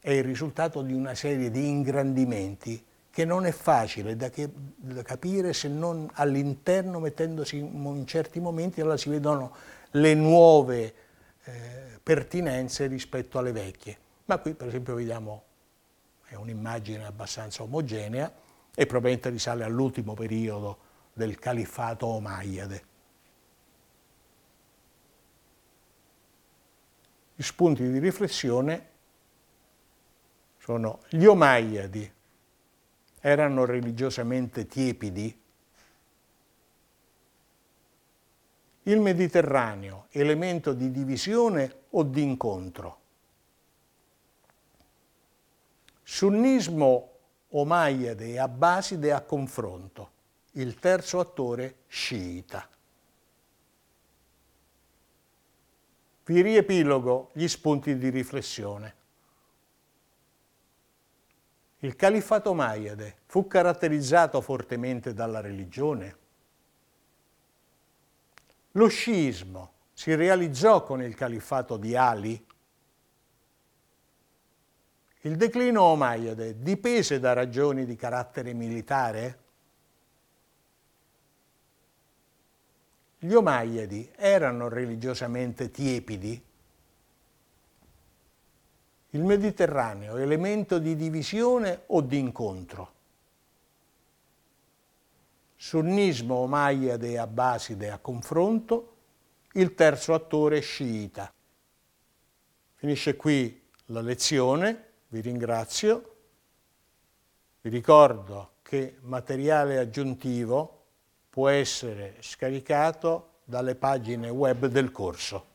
è il risultato di una serie di ingrandimenti che non è facile da capire se non all'interno, mettendosi in certi momenti, allora si vedono le nuove pertinenze rispetto alle vecchie. Ma qui per esempio vediamo, è un'immagine abbastanza omogenea e probabilmente risale all'ultimo periodo del califfato omayyade. Gli spunti di riflessione sono: gli omayyadi erano religiosamente tiepidi? Il Mediterraneo, elemento di divisione o di incontro? Sunnismo omayyade e abbaside a confronto. Il terzo attore sciita. Vi riepilogo gli spunti di riflessione. Il califfato omayyade fu caratterizzato fortemente dalla religione. Lo sciismo si realizzò con il califfato di Ali. Il declino omayyade dipese da ragioni di carattere militare? Gli omayyadi erano religiosamente tiepidi? Il Mediterraneo, elemento di divisione o di incontro? Sunnismo omayyade e abbaside a confronto, il terzo attore sciita. Finisce qui la lezione, vi ringrazio, vi ricordo che materiale aggiuntivo può essere scaricato dalle pagine web del corso.